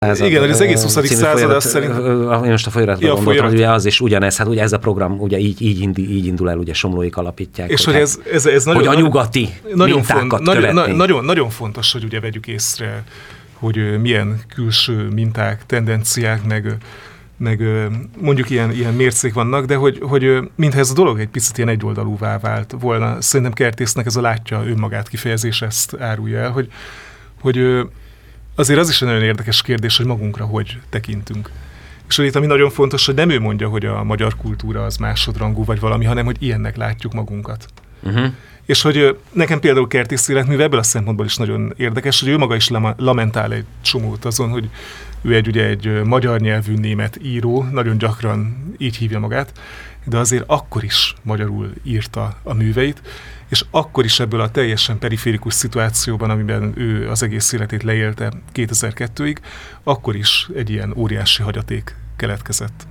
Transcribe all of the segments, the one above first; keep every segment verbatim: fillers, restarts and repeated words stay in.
Század, igen, hogy az egész huszadik század, azt szerint... Én most a folyamatban ja, gondoltam, hogy ugye az is ugyanez, hát ugye ez a program ugye így, így, indul, így indul el, ugye Somlóik alapítják. És hogy, hogy ez, ez, ez nagyon, hogy a nyugati nagyon mintákat font, követni. Nagyon, nagyon, nagyon fontos, hogy ugye vegyük észre, hogy milyen külső minták, tendenciák, meg, meg mondjuk ilyen, ilyen mércék vannak, de hogy, hogy mintha ez a dolog egy picit ilyen egyoldalúvá vált volna. Szerintem Kertésznek ez a látja önmagát kifejezés ezt árulja el, hogy, hogy azért az is egy nagyon érdekes kérdés, hogy magunkra hogy tekintünk. És hogy itt ami nagyon fontos, hogy nem ő mondja, hogy a magyar kultúra az másodrangú vagy valami, hanem hogy ilyennek látjuk magunkat. Uh-huh. És hogy nekem például Kertész életműve ebből a szempontból is nagyon érdekes, hogy ő maga is lamentál egy csomót azon, hogy ő egy, ugye egy magyar nyelvű német író, nagyon gyakran így hívja magát, de azért akkor is magyarul írta a műveit, és akkor is ebből a teljesen periférikus szituációban, amiben ő az egész életét leélte kétezer-kettőig, akkor is egy ilyen óriási hagyaték keletkezett.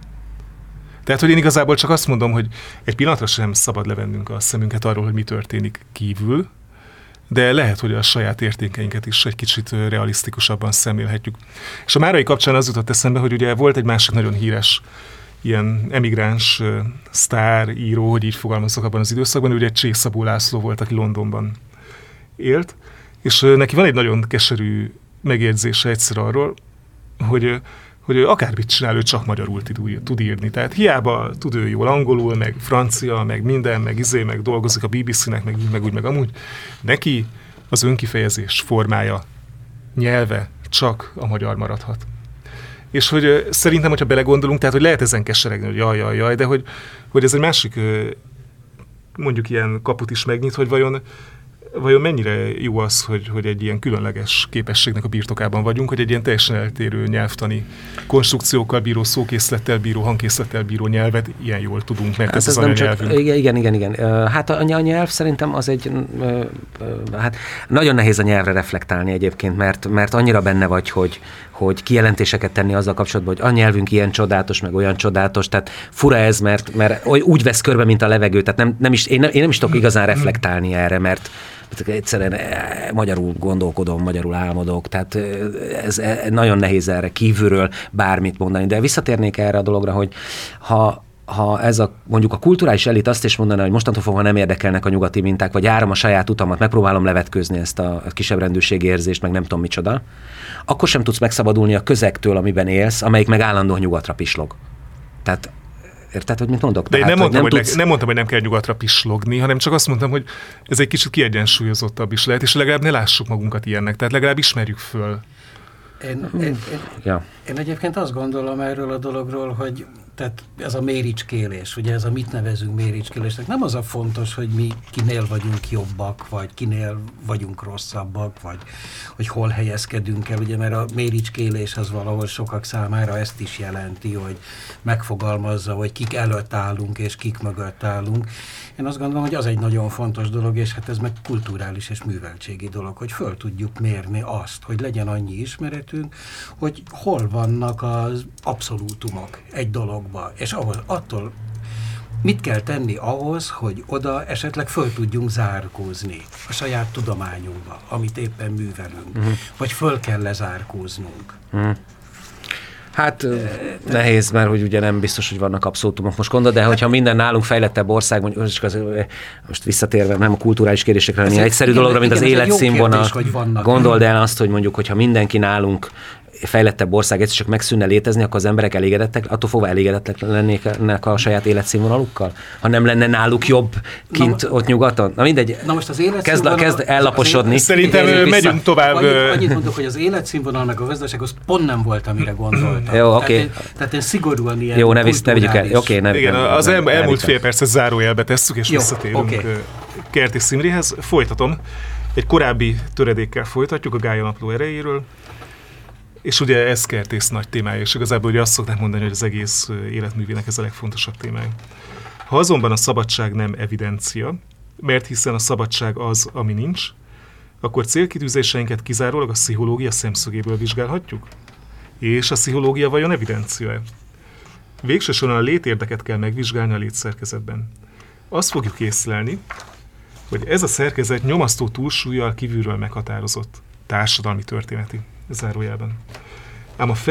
Tehát, hogy én igazából csak azt mondom, hogy egy pillanatra sem szabad levennünk a szemünket arról, hogy mi történik kívül, de lehet, hogy a saját értékeinket is egy kicsit realisztikusabban szemlélhetjük. És a Márai kapcsán az jutott eszembe, hogy ugye volt egy másik nagyon híres ilyen emigráns uh, sztár, író, hogy így fogalmazok abban az időszakban, ugye Csé Szabó László volt, aki Londonban élt, és uh, neki van egy nagyon keserű megjegyzése egyszer arról, hogy, uh, hogy uh, akármit csinál, ő csak magyarul tud írni. Tehát hiába tud ő jól angolul, meg francia, meg minden, meg izé, meg dolgozik a bé bé cé-nek, meg, meg úgy, meg amúgy. Neki az önkifejezés formája, nyelve csak a magyar maradhat. És hogy uh, szerintem, hogyha belegondolunk, tehát, hogy lehet ezen keseregni, hogy jaj, jaj, jaj, de hogy, hogy ez egy másik, uh, mondjuk ilyen kaput is megnyit, hogy vajon, vajon mennyire jó az, hogy, hogy egy ilyen különleges képességnek a birtokában vagyunk, hogy egy ilyen teljesen eltérő nyelvtani konstrukciókkal bíró, szókészlettel bíró, hangkészlettel bíró nyelvet ilyen jól tudunk, mert hát ez, ez az anyanyelvünk. Igen, igen, igen, igen. Hát a nyelv szerintem az egy, hát nagyon nehéz a nyelvre reflektálni egyébként, mert, mert annyira benne vagy, hogy, hogy kijelentéseket tenni azzal kapcsolatban, hogy a nyelvünk ilyen csodálatos, meg olyan csodálatos, tehát fura ez, mert, mert úgy vesz körbe, mint a levegő, tehát nem, nem is, én, nem, én nem is tudok igazán reflektálni erre, mert egyszerűen magyarul gondolkodom, magyarul álmodok, tehát ez nagyon nehéz erre kívülről bármit mondani, de visszatérnék erre a dologra, hogy ha ha ez a, mondjuk a kulturális elit azt is mondaná, hogy mostantól fogva nem érdekelnek a nyugati minták, vagy járom a saját utamat, megpróbálom levetkőzni ezt a kisebbrendűségi érzést, meg nem tudom micsoda, akkor sem tudsz megszabadulni a közegtől, amiben élsz, amelyik meg állandóan nyugatra pislog. Tehát érted, hogy mit mondok? De én Tehát, nem, mondtam, hogy nem, tudsz... ne, nem mondtam, hogy nem kell nyugatra pislogni, hanem csak azt mondtam, hogy ez egy kicsit kiegyensúlyozottabb is lehet, és legalább ne lássuk magunkat ilyennek, tehát legalább ismerjük föl. Én, én, én, ja. én egyébként azt gondolom erről a dologról, hogy tehát ez a méricskélés, ugye ez a mit nevezünk méricskélésnek, nem az a fontos, hogy mi kinél vagyunk jobbak, vagy kinél vagyunk rosszabbak, vagy hogy hol helyezkedünk el, ugye, mert a méricskélés az valahol sokak számára ezt is jelenti, hogy megfogalmazza, hogy kik előtt állunk, és kik mögött állunk. Én azt gondolom, hogy az egy nagyon fontos dolog, és hát ez meg kulturális és műveltségi dolog, hogy föl tudjuk mérni azt, hogy legyen annyi ismeretünk, hogy hol vannak az abszolútumok egy dologba, és ahhoz, attól mit kell tenni ahhoz, hogy oda esetleg föl tudjunk zárkózni a saját tudományunkba, amit éppen művelünk, uh-huh. vagy föl kell lezárkóznunk. Uh-huh. Hát nehéz, mert hogy ugye nem biztos, hogy vannak abszolútumok most gondol, de hogyha minden nálunk fejlettebb ország, mondjuk, most visszatérve nem a kulturális kérdésekre, hanem egyszerű igen, dologra, mint igen, az életszínvonal. Gondold el azt, hogy mondjuk, hogyha mindenki nálunk fejlettebb ország egyszer csak megszűnne létezni, akkor az emberek elégedettek, attól fogva elégedettek lennének a saját életszínvonalukkal? Ha nem lenne náluk jobb kint na, ott nyugaton? Na mindegy, na most az életszínvonal... Kezd, kezd ellaposodni. Szerintem igen, megyünk vissza. Tovább. Annyit, annyit mondok, hogy az életszínvonal meg a gazdaság az pont nem volt, amire gondoltam. Jó, oké. Okay. Tehát, tehát én szigorúan ilyen jó, ne visz, ne vigyük el. Oké, okay, nem, igen, nem, az nem, el, elmúlt fél percet zárójelbe tesszük, és jó, visszatérünk okay. Kertész Imréhez. Folytatom. Egy korábbi töredékkel folytatjuk a Gája Napló erejéről. És ugye ez Kertész nagy témája, és igazából ugye azt szokták mondani, hogy az egész életművének ez a legfontosabb témája. Ha azonban a szabadság nem evidencia, mert hiszen a szabadság az, ami nincs, akkor célkitűzéseinket kizárólag a pszichológia szemszögéből vizsgálhatjuk? És a pszichológia vajon evidencia-e? Végső soron a létérdeket kell megvizsgálni a létszerkezetben. Azt fogjuk észlelni, hogy ez a szerkezet nyomasztó túlsúllyal kívülről meghatározott, társadalmi történeti zárójelben. ám a